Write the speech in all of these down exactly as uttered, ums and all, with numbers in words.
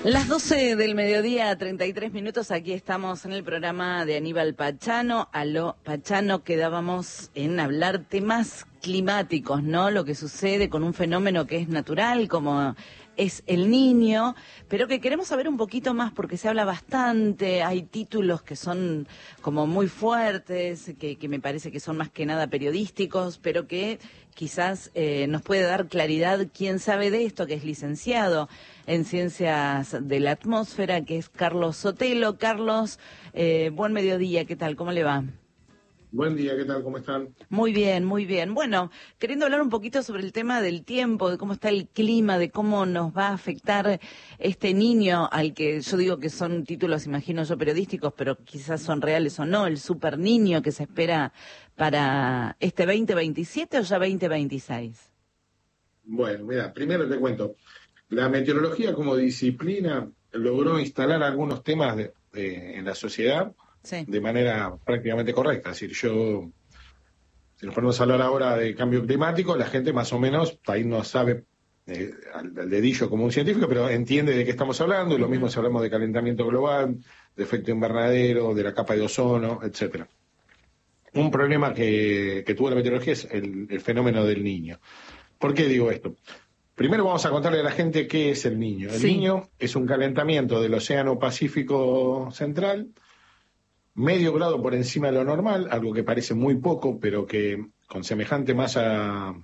Las doce del mediodía, treinta y tres minutos, aquí estamos en el programa de Aníbal Pachano. Aló, Pachano, quedábamos en hablar temas climáticos, ¿no? Lo que sucede con un fenómeno que es natural, como es el Niño, pero que queremos saber un poquito más porque se habla bastante, hay títulos que son como muy fuertes, que, que me parece que son más que nada periodísticos, pero que quizás eh, nos puede dar claridad quién sabe de esto, que es licenciado en Ciencias de la Atmósfera, que es Carlos Sotelo. Carlos, eh, buen mediodía, ¿qué tal? ¿Cómo le va? Buen día, ¿qué tal? ¿Cómo están? Muy bien, muy bien. Bueno, queriendo hablar un poquito sobre el tema del tiempo, de cómo está el clima, de cómo nos va a afectar este Niño, al que yo digo que son títulos, imagino yo, periodísticos, pero quizás son reales o no, el super niño que se espera para este veinte veintisiete o ya veinte veintiséis. Bueno, mira, primero te cuento. La meteorología como disciplina logró instalar algunos temas de- de- en la sociedad Sí. de manera prácticamente correcta. Es decir, yo, si nos ponemos a hablar ahora de cambio climático, la gente más o menos, ahí no sabe eh, al, al dedillo como un científico, pero entiende de qué estamos hablando, y lo mismo si hablamos de calentamiento global, de efecto invernadero, de la capa de ozono, etcétera. Un problema que, que tuvo la meteorología es el, el fenómeno del Niño. ¿Por qué digo esto? Primero vamos a contarle a la gente qué es el Niño. El Sí. Niño es un calentamiento del Océano Pacífico Central, medio grado por encima de lo normal, algo que parece muy poco, pero que con semejante masa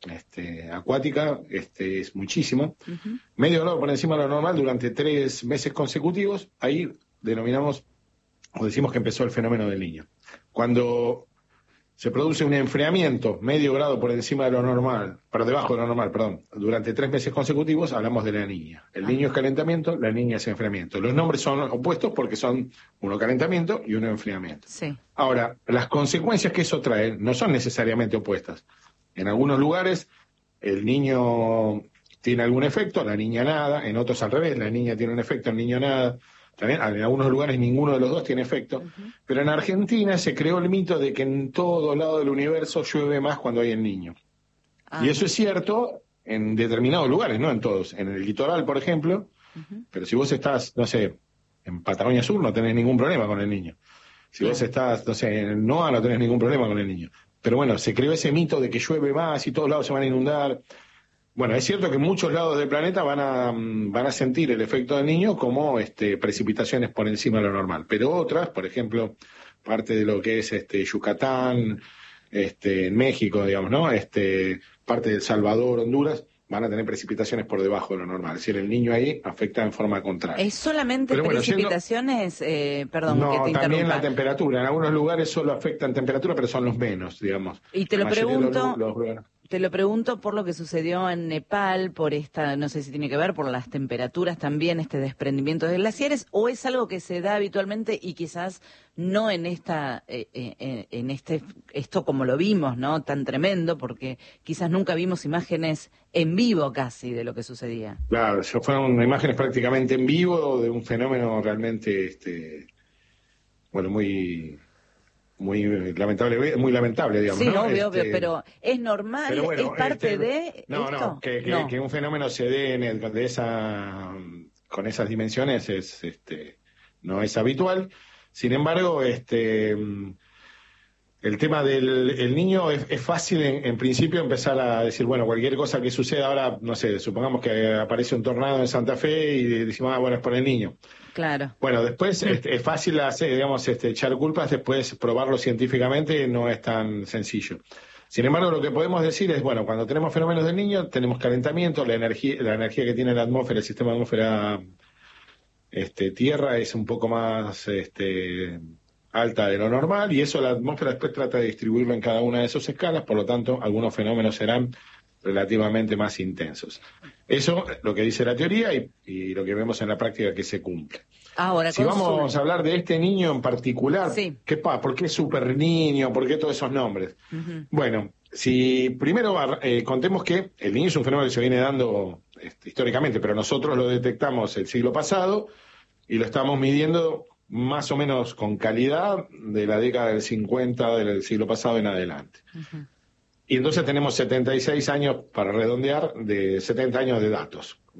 este, acuática este, es muchísimo. Uh-huh. Medio grado por encima de lo normal durante tres meses consecutivos, ahí denominamos o decimos que empezó el fenómeno del Niño. Cuando se produce un enfriamiento medio grado por encima de lo normal, por debajo de lo normal, perdón, durante tres meses consecutivos, hablamos de la Niña. El Ajá. Niño es calentamiento, la Niña es enfriamiento. Los nombres son opuestos porque son uno calentamiento y uno enfriamiento. Sí. Ahora, las consecuencias que eso trae no son necesariamente opuestas. En algunos lugares el niño tiene algún efecto, la niña nada, en otros al revés, la niña tiene un efecto, el niño nada. También, en algunos lugares ninguno de los dos tiene efecto, Uh-huh. pero en Argentina se creó el mito de que en todo lado del universo llueve más cuando hay el Niño. Ah. Y eso es cierto en determinados lugares, no en todos. En el litoral, por ejemplo, Uh-huh. pero si vos estás, no sé, en Patagonia Sur no tenés ningún problema con el Niño. Si Claro. vos estás, no sé, en N O A no tenés ningún problema con el Niño. Pero bueno, se creó ese mito de que llueve más y todos lados se van a inundar. Bueno, es cierto que muchos lados del planeta van a, van a sentir el efecto del Niño como este, precipitaciones por encima de lo normal, pero otras, por ejemplo, parte de lo que es este, Yucatán, este, en México, digamos, ¿no? Este, parte de El Salvador, Honduras, van a tener precipitaciones por debajo de lo normal. Es decir, el Niño ahí afecta en forma contraria. ¿Es solamente Pero bueno, siendo- precipitaciones? Eh, perdón, que No, te también interrumpa. la temperatura. En algunos lugares solo afectan temperatura, pero son los menos, digamos. Y te La lo mayoría de los pregunto, lu- los lugares- te lo pregunto por lo que sucedió en Nepal, por esta, no sé si tiene que ver, por las temperaturas también, este desprendimiento de glaciares, o es algo que se da habitualmente y quizás no en esta, eh, eh, en este, esto como lo vimos, ¿no? Tan tremendo, porque quizás nunca vimos imágenes en vivo casi de lo que sucedía. Claro, eso fueron imágenes prácticamente en vivo de un fenómeno realmente, este, bueno, muy, muy lamentable, muy lamentable, digamos, Sí, ¿no? obvio, obvio, Este, pero ¿es normal? pero bueno, ¿Es parte este, de no, esto? no, que, que, No. que un fenómeno se dé en el- de esa, con esas dimensiones es, este, no es habitual. Sin embargo, este, el tema del el niño es, es fácil en, en principio empezar a decir, bueno, cualquier cosa que suceda ahora, no sé, supongamos que aparece un tornado en Santa Fe y decimos, ah, bueno, es por el niño. Claro. Bueno, después este, es fácil hacer, digamos, este, echar culpas, después probarlo científicamente no es tan sencillo. Sin embargo, lo que podemos decir es, bueno, cuando tenemos fenómenos del niño, tenemos calentamiento, la energía, la energía que tiene la atmósfera, el sistema de atmósfera este, tierra es un poco más este, alta de lo normal, y eso la atmósfera después trata de distribuirlo en cada una de sus escalas, por lo tanto, algunos fenómenos serán relativamente más intensos. Eso es lo que dice la teoría y, y lo que vemos en la práctica que se cumple. Ahora, Si consulta. vamos a hablar de este niño en particular, Sí. ¿qué pasa? ¿Por qué super niño? ¿Por qué todos esos nombres? Uh-huh. Bueno, si primero eh, contemos que el niño es un fenómeno que se viene dando este, históricamente, pero nosotros lo detectamos el siglo pasado y lo estamos midiendo más o menos con calidad de la década del cincuenta del siglo pasado en adelante. Uh-huh. Y entonces tenemos setenta y seis años, para redondear, de setenta años de datos, ¿no?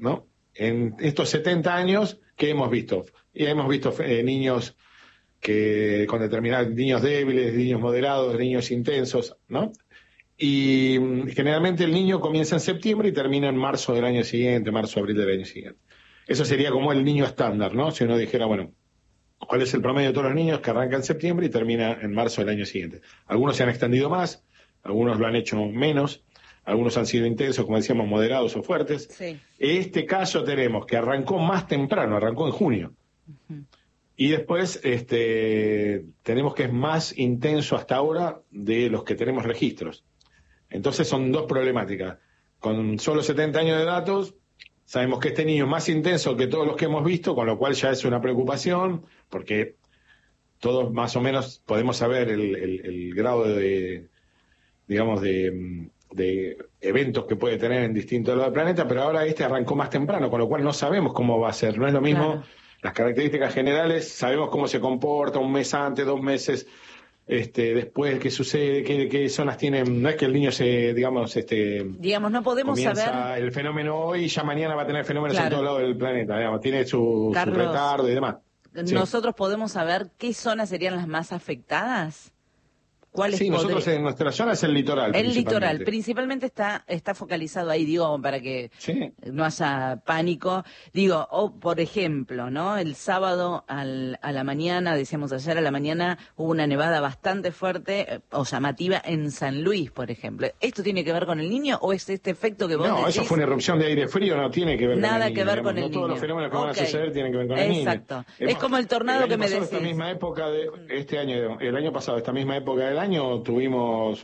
en estos setenta años, ¿qué hemos visto? Y hemos visto eh, niños que con determinados, niños débiles, niños moderados, niños intensos, ¿no? Y mm, generalmente el niño comienza en septiembre y termina en marzo del año siguiente, marzo, abril del año siguiente. Eso sería como el niño estándar, ¿no? Si uno dijera, bueno, ¿cuál es el promedio de todos los niños que arranca en septiembre y termina en marzo del año siguiente? Algunos se han extendido más, algunos lo han hecho menos, algunos han sido intensos, como decíamos, moderados o fuertes. Sí. En este caso tenemos que arrancó más temprano, arrancó en junio. Uh-huh. Y después este, tenemos que es más intenso hasta ahora de los que tenemos registros. Entonces son dos problemáticas. Con solo setenta años de datos, sabemos que este niño es más intenso que todos los que hemos visto, con lo cual ya es una preocupación, porque todos más o menos podemos saber el, el, el grado de, digamos, de, de eventos que puede tener en distintos lados del planeta, pero ahora este arrancó más temprano, con lo cual no sabemos cómo va a ser. No es lo mismo... Claro. Las características generales, sabemos cómo se comporta un mes antes, dos meses este, después, qué sucede, qué, qué zonas tienen. No es que el niño se, digamos, este, digamos, no podemos comienza saber el fenómeno hoy y ya mañana va a tener fenómenos claro. en todos lados del planeta, digamos, tiene su, su retardo y demás. ¿Nosotros sí. podemos saber qué zonas serían las más afectadas? ¿Cuáles sí, nosotros podré... en nuestra zona es el litoral. El litoral, principalmente está está focalizado ahí, digo, para que sí. no haya pánico. Digo, o por ejemplo, ¿no? El sábado al, a la mañana, decíamos ayer a la mañana, hubo una nevada bastante fuerte o llamativa en San Luis, por ejemplo. ¿Esto tiene que ver con el niño o es este efecto que vos no, decís? eso fue una erupción de aire frío, no tiene que ver Nada con el niño. Nada que ver digamos, con el no niño. todos los fenómenos que okay. van a suceder tienen que ver con el niño. Exacto. Es como el tornado el que me pasado, decís. Esta misma época de este año, el año pasado, esta misma época del año, tuvimos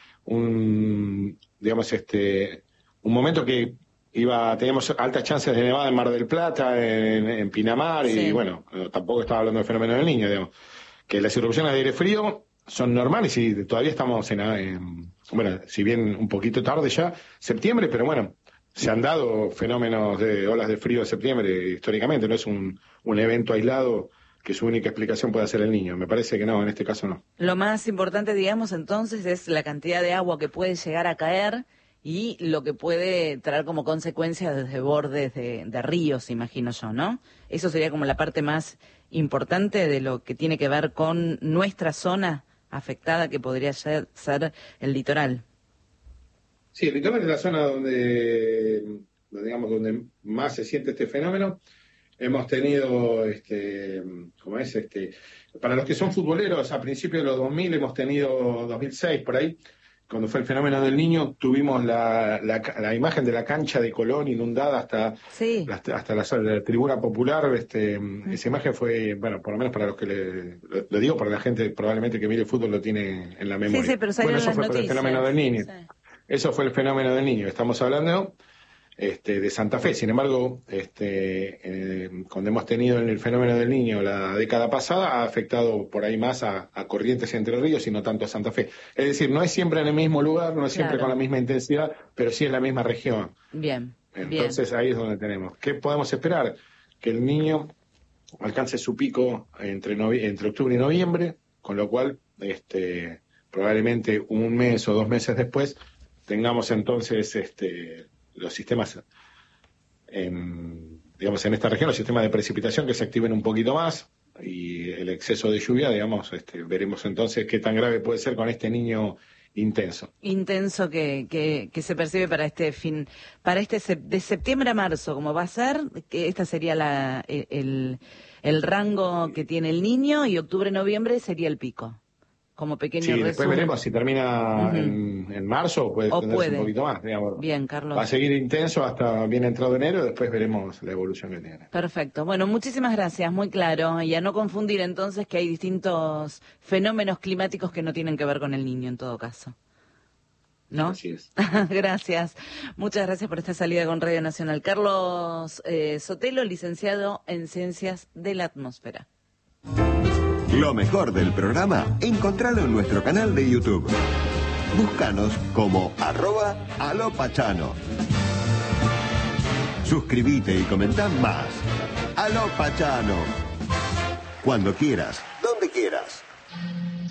un, digamos, este, un momento que iba, teníamos altas chances de nevada en Mar del Plata, en, en Pinamar, sí. y bueno, tampoco estaba hablando del fenómeno del niño, digamos, que las erupciones de aire frío son normales y todavía estamos en, en, bueno, si bien un poquito tarde ya, septiembre, pero bueno, se han dado fenómenos de olas de frío en septiembre históricamente, no es un, un evento aislado que su única explicación pueda ser el niño. Me parece que no, en este caso no. Lo más importante, digamos, entonces, es la cantidad de agua que puede llegar a caer y lo que puede traer como consecuencia desde bordes de, de ríos, imagino yo, ¿no? Eso sería como la parte más importante de lo que tiene que ver con nuestra zona afectada, que podría ser, ser el litoral. Sí, el litoral es la zona donde, digamos, donde más se siente este fenómeno. Hemos tenido, este, ¿cómo es? Este, para los que son futboleros, a principios de los dos mil, hemos tenido dos mil seis por ahí, cuando fue el fenómeno del niño, tuvimos la, la, la imagen de la cancha de Colón inundada hasta, sí. hasta, hasta la, la tribuna popular. Este, uh-huh. Esa imagen fue, bueno, por lo menos para los que le, lo, lo digo, para la gente probablemente que mire el fútbol lo tiene en la memoria. Sí, sí, pero bueno, eso las fue noticias. por el fenómeno del niño. Sí. Eso fue el fenómeno del niño. Estamos hablando este, de Santa Fe. Sin embargo, este, eh, cuando hemos tenido el fenómeno del niño la década pasada, ha afectado por ahí más a, a Corrientes y Entre Ríos y no tanto a Santa Fe. Es decir, no es siempre en el mismo lugar, no es siempre claro. con la misma intensidad, pero sí es la misma región. Bien. Entonces bien. ahí es donde tenemos. ¿Qué podemos esperar? Que el niño alcance su pico entre, novie- entre octubre y noviembre, con lo cual este, probablemente un mes o dos meses después tengamos entonces este, los sistemas, en, digamos, en esta región, los sistemas de precipitación que se activen un poquito más y el exceso de lluvia, digamos, este, veremos entonces qué tan grave puede ser con este niño intenso. Intenso que, que, que se percibe para este fin, para este sep- de septiembre a marzo, como va a ser, que esta sería la, el, el rango que tiene el niño y octubre-noviembre sería el pico. Como pequeño sí, resumen. Después veremos si termina uh-huh. en, en marzo o puede o extenderse puede. un poquito más. Digamos. Bien, Carlos. Va a seguir intenso hasta bien entrado enero y después veremos la evolución que tiene. Perfecto. Bueno, muchísimas gracias, muy claro. Y a no confundir entonces que hay distintos fenómenos climáticos que no tienen que ver con el niño en todo caso. ¿No? Así es. Gracias. Muchas gracias por esta salida con Radio Nacional. Carlos eh, Sotelo, licenciado en Ciencias de la Atmósfera. Lo mejor del programa, encontralo en nuestro canal de YouTube. Búscanos como arroba alopachano. Suscríbete y comentá más. Alopachano. Cuando quieras, donde quieras.